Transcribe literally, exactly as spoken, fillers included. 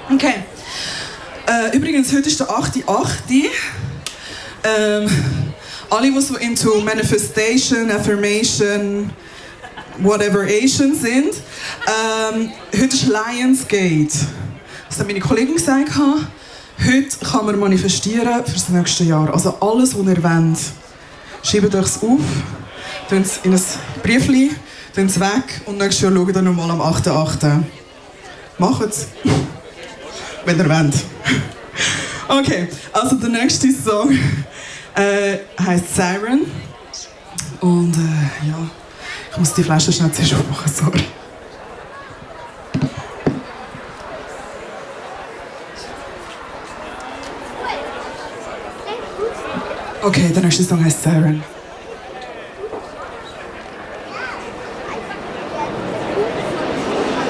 Okay. Äh, übrigens, heute ist der achte achte Ähm, alle, die so into Manifestation, Affirmation, whatever Asian sind, ähm, heute ist Lionsgate. Das hat meine Kollegin gesagt. Heute kann man manifestieren für das nächste Jahr. Also alles, was ihr wollt. Schreibt euch es auf, tun es in ein Briefchen, tun es weg und nächstes Jahr schaut ihr nochmal am achten achten Macht es, wenn ihr wollt. Okay, also der nächste Song äh, heisst Siren. Und äh, ja, ich muss die Flasche schnell zuerst aufmachen, sorry. Okay, der nächste Song heißt Siren.